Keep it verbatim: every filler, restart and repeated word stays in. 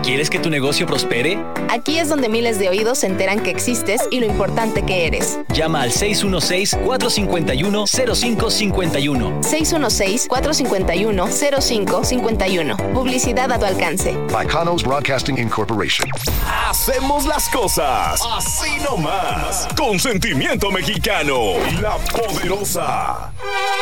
¿Quieres que tu negocio prospere? Aquí es donde miles de oídos se enteran que existes y lo importante que eres. Llama al seis uno seis, cuatro cinco uno, cero cinco cinco uno. seis uno seis, cuatro cinco uno, cero cinco cinco uno. Publicidad a tu alcance. Bacanos Broadcasting Incorporation. Hacemos las cosas así nomás, con sentimiento mexicano y la poderosa.